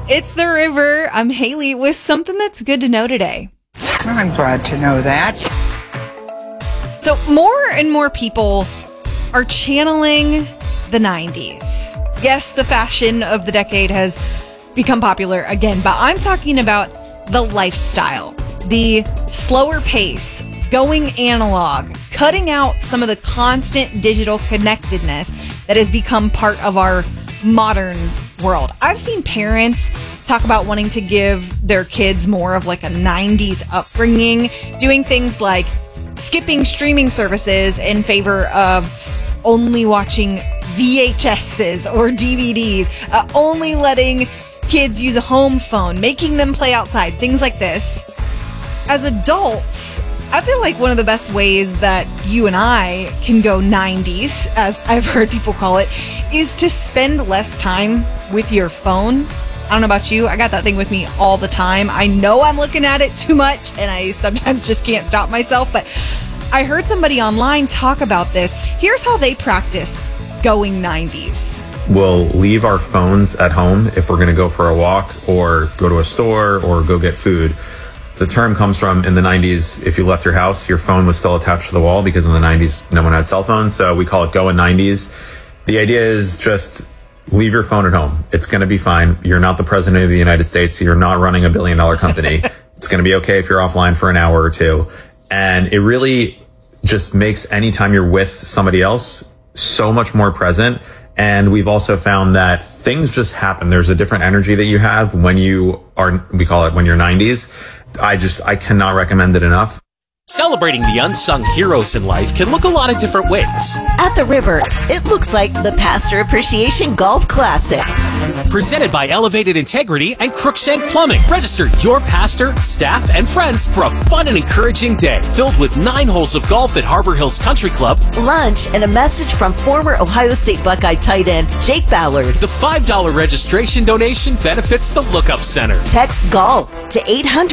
It's The River. I'm Haley with something that's good to know today. I'm glad to know that. So more and more people are channeling the 90s. Yes, the fashion of the decade has become popular again, but I'm talking about the lifestyle, the slower pace, going analog, cutting out some of the constant digital connectedness that has become part of our modern world. I've seen parents talk about wanting to give their kids more of like a 90s upbringing, doing things like skipping streaming services in favor of only watching VHSs or DVDs, only letting kids use a home phone, making them play outside, things like this. As adults, I feel like one of the best ways that you and I can go 90s, as I've heard people call it, is to spend less time with your phone. I don't know about you, I got that thing with me all the time. I know I'm looking at it too much, and I sometimes just can't stop myself, but I heard somebody online talk about this. Here's how they practice going 90s. We'll leave our phones at home if we're going to go for a walk or go to a store or go get food. The term comes from in the 90s, if you left your house, your phone was still attached to the wall because in the 90s, no one had cell phones. So we call it going 90s. The idea is just leave your phone at home. It's going to be fine. You're not the president of the United States. You're not running $1 billion company. It's going to be okay if you're offline for an hour or two. And it really just makes any time you're with somebody else so much more present. And we've also found that things just happen. There's a different energy that you have when you are, we call it when you're 90s. I cannot recommend it enough. Celebrating the unsung heroes in life can look a lot of different ways. At the River, it looks like the Pastor Appreciation Golf Classic. Presented by Elevated Integrity and Crookshank Plumbing. Register your pastor, staff, and friends for a fun and encouraging day filled with 9 holes of golf at Harbor Hills Country Club, lunch, and a message from former Ohio State Buckeye tight end Jake Ballard. The $5 registration donation benefits the Lookup Center. Text GOLF to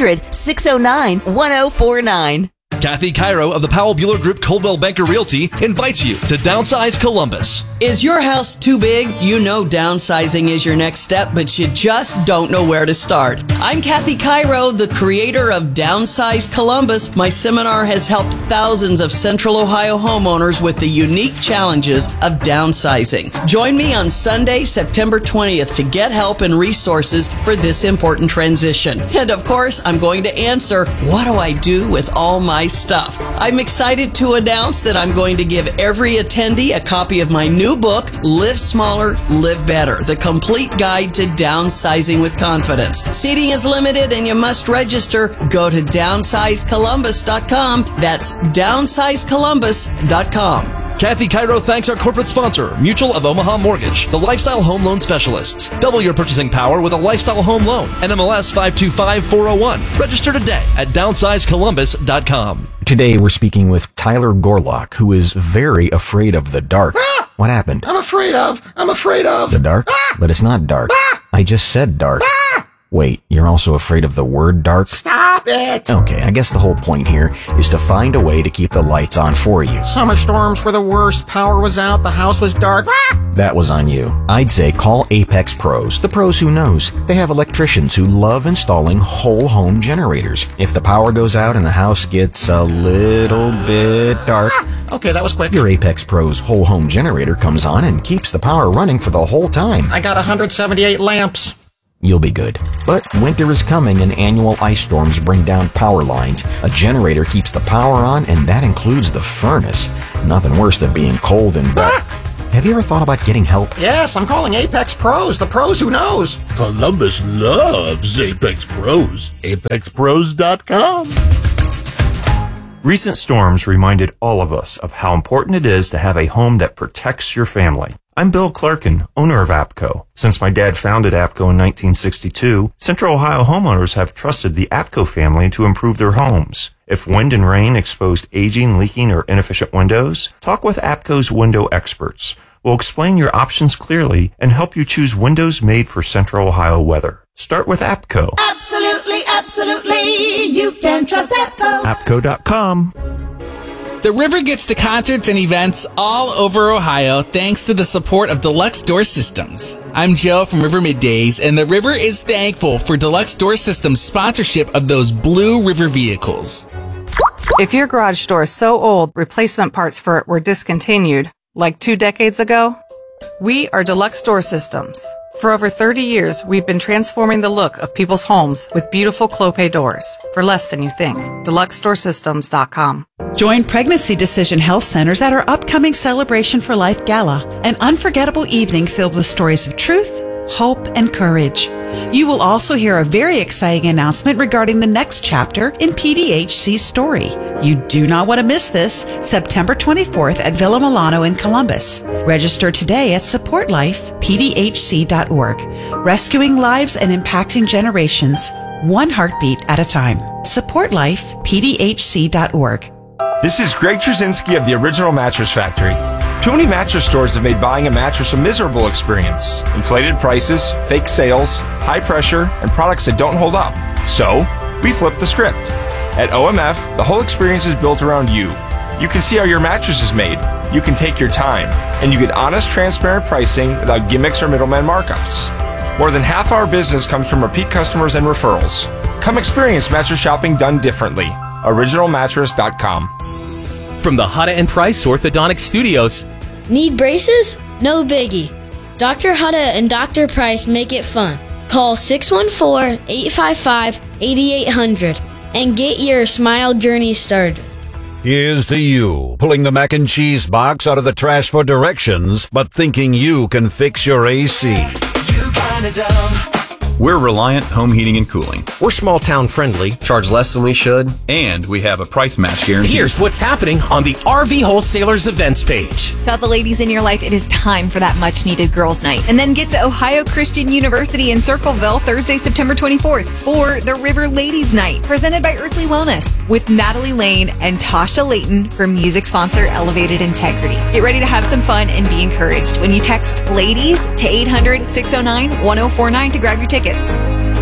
800-609-1049. Kathy Cairo of the Powell Bueller Group Coldwell Banker Realty invites you to Downsize Columbus. Is your house too big? You know downsizing is your next step, but you just don't know where to start. I'm Kathy Cairo, the creator of Downsize Columbus. My seminar has helped thousands of Central Ohio homeowners with the unique challenges of downsizing. Join me on Sunday, September 20th to get help and resources for this important transition. And of course, I'm going to answer, what do I do with all my stuff? I'm excited to announce that I'm going to give every attendee a copy of my new book, Live Smaller, Live Better, the complete guide to downsizing with confidence. Seating is limited and you must register. Go to downsizecolumbus.com. That's downsizecolumbus.com. Kathy Cairo thanks our corporate sponsor, Mutual of Omaha Mortgage, the lifestyle home loan specialists. Double your purchasing power with a lifestyle home loan. NMLS 525401. Register today at downsizecolumbus.com. Today we're speaking with Tyler Gorlock, who is very afraid of the dark. What happened? I'm afraid of the dark? But it's not dark. I just said dark. Wait, you're also afraid of the word dark? Stop it! Okay, I guess the whole point here is to find a way to keep the lights on for you. Summer storms were the worst. Power was out. The house was dark. That was on you. I'd say call Apex Pros, the pros who knows. They have electricians who love installing whole home generators. If the power goes out and the house gets a little bit dark... Okay, that was quick. Your Apex Pros whole home generator comes on and keeps the power running for the whole time. I got 178 lamps. You'll be good. But winter is coming and annual ice storms bring down power lines. A generator keeps the power on, and that includes the furnace. Nothing worse than being cold and dark. Have you ever thought about getting help? Yes, I'm calling Apex Pros, the pros who knows. Columbus loves Apex Pros. ApexPros.com. Recent storms reminded all of us of how important it is to have a home that protects your family. I'm Bill Clarkin, owner of APCO. Since my dad founded APCO in 1962, Central Ohio homeowners have trusted the APCO family to improve their homes. If wind and rain exposed aging, leaking, or inefficient windows, talk with APCO's window experts. We'll explain your options clearly and help you choose windows made for Central Ohio weather. Start with APCO. Absolutely, absolutely. You can trust APCO. APCO.com. The river gets to concerts and events all over Ohio thanks to the support of Deluxe Door Systems. I'm Joe from River Middays, and the river is thankful for Deluxe Door Systems' sponsorship of those blue river vehicles. If your garage door is so old, replacement parts for it were discontinued, like 2 decades ago, we are Deluxe Door Systems. For over 30 years, we've been transforming the look of people's homes with beautiful Clopay doors for less than you think. DeluxeDoorSystems.com. Join Pregnancy Decision Health Centers at our upcoming Celebration for Life Gala, an unforgettable evening filled with stories of truth, hope, and courage. You will also hear a very exciting announcement regarding the next chapter in PDHC's story. You do not want to miss this, September 24th at Villa Milano in Columbus. Register today at supportlifepdhc.org. Rescuing lives and impacting generations, one heartbeat at a time. supportlifepdhc.org. This is Greg Trzynski of the Original Mattress Factory. Too many mattress stores have made buying a mattress a miserable experience. Inflated prices, fake sales, high pressure, and products that don't hold up. So, we flipped the script. At OMF, the whole experience is built around you. You can see how your mattress is made. You can take your time. And you get honest, transparent pricing without gimmicks or middleman markups. More than half our business comes from repeat customers and referrals. Come experience mattress shopping done differently. OriginalMattress.com. From the Hutta and Price Orthodontic Studios. Need braces? No biggie. Dr. Hutta and Dr. Price make it fun. Call 614-855-8800 and get your smile journey started. Here's to you, pulling the mac and cheese box out of the trash for directions, but thinking you can fix your AC. You kinda dumb. We're Reliant Home Heating and Cooling. We're small town friendly, charge less than we should, and we have a price match guarantee. Here's what's happening on the RV Wholesalers events page. Tell the ladies in your life it is time for that much needed girls' night. And then get to Ohio Christian University in Circleville Thursday, September 24th for the River Ladies Night, presented by Earthly Wellness with Natalie Lane and Tasha Layton for music sponsor Elevated Integrity. Get ready to have some fun and be encouraged when you text LADIES to 800-609-1049 to grab your tickets.